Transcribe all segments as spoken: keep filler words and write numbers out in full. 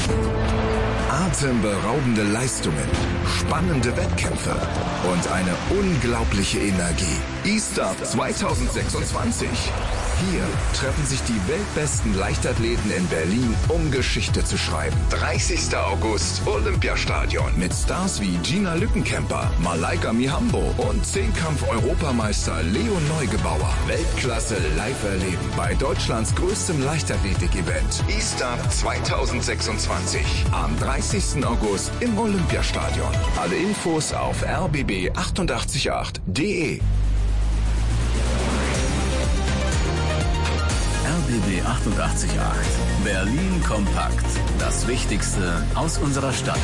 Atemberaubende Leistungen, spannende Wettkämpfe und eine unglaubliche Energie. E-Start zwanzig sechsundzwanzig. Hier treffen sich die weltbesten Leichtathleten in Berlin, um Geschichte zu schreiben. dreißigster August, Olympiastadion. Mit Stars wie Gina Lückenkämper, Malaika Mihambo und Zehnkampf-Europameister Leo Neugebauer. Weltklasse live erleben bei Deutschlands größtem Leichtathletik-Event. E-Start zwanzig sechsundzwanzig. Am dreißigsten August im Olympiastadion. Alle Infos auf r b b achtundachtzig Punkt acht punkt d e. R B B achtundachtzig Punkt acht. Berlin kompakt. Das Wichtigste aus unserer Stadt.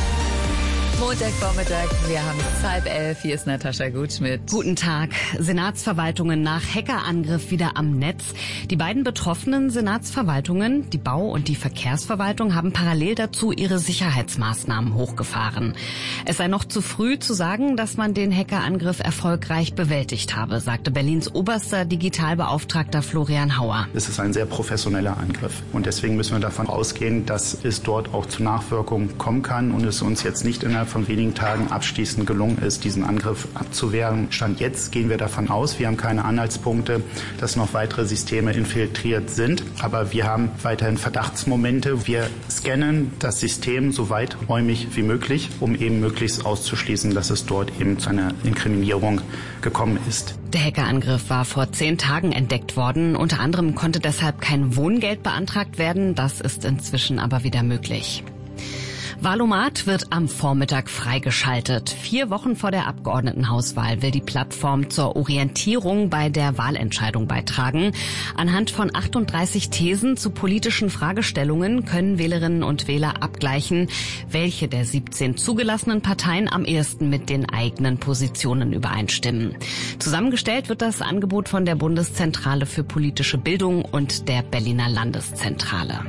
Montagvormittag, wir haben es halb elf. Hier ist Natascha Gutschmidt. Guten Tag. Senatsverwaltungen nach Hackerangriff wieder am Netz. Die beiden betroffenen Senatsverwaltungen, die Bau- und die Verkehrsverwaltung, haben parallel dazu ihre Sicherheitsmaßnahmen hochgefahren. Es sei noch zu früh zu sagen, dass man den Hackerangriff erfolgreich bewältigt habe, sagte Berlins oberster Digitalbeauftragter Florian Hauer. Es ist ein sehr professioneller Angriff und deswegen müssen wir davon ausgehen, dass es dort auch zu Nachwirkungen kommen kann und es uns jetzt nicht innerhalb von wenigen Tagen abschließend gelungen ist, diesen Angriff abzuwehren. Stand jetzt gehen wir davon aus, wir haben keine Anhaltspunkte, dass noch weitere Systeme infiltriert sind, aber wir haben weiterhin Verdachtsmomente. Wir scannen das System so weiträumig wie möglich, um eben möglichst auszuschließen, dass es dort eben zu einer Inkriminierung gekommen ist. Der Hackerangriff war vor zehn Tagen entdeckt worden. Unter anderem konnte deshalb kein Wohngeld beantragt werden. Das ist inzwischen aber wieder möglich. Wahlomat wird am Vormittag freigeschaltet. Vier Wochen vor der Abgeordnetenhauswahl will die Plattform zur Orientierung bei der Wahlentscheidung beitragen. Anhand von achtunddreißig Thesen zu politischen Fragestellungen können Wählerinnen und Wähler abgleichen, welche der siebzehn zugelassenen Parteien am ehesten mit den eigenen Positionen übereinstimmen. Zusammengestellt wird das Angebot von der Bundeszentrale für politische Bildung und der Berliner Landeszentrale.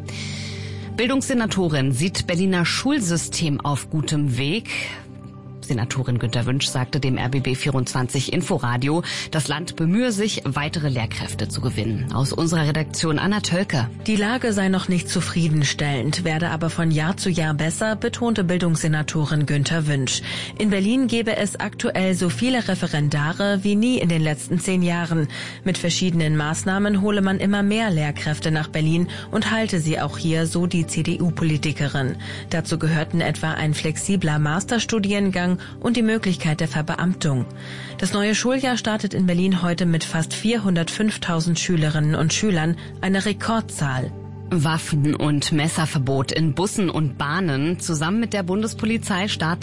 Bildungssenatorin sieht Berliner Schulsystem auf gutem Weg. Senatorin Günter Wünsch sagte dem R B B vierundzwanzig Inforadio, das Land bemühe sich, weitere Lehrkräfte zu gewinnen. Aus unserer Redaktion Anna Tölke. Die Lage sei noch nicht zufriedenstellend, werde aber von Jahr zu Jahr besser, betonte Bildungssenatorin Günter Wünsch. In Berlin gebe es aktuell so viele Referendare wie nie in den letzten zehn Jahren. Mit verschiedenen Maßnahmen hole man immer mehr Lehrkräfte nach Berlin und halte sie auch hier, so die C D U-Politikerin. Dazu gehörten etwa ein flexibler Masterstudiengang und die Möglichkeit der Verbeamtung. Das neue Schuljahr startet in Berlin heute mit fast vierhundertfünftausend Schülerinnen und Schülern, eine Rekordzahl. Waffen- und Messerverbot in Bussen und Bahnen. Zusammen mit der Bundespolizei startet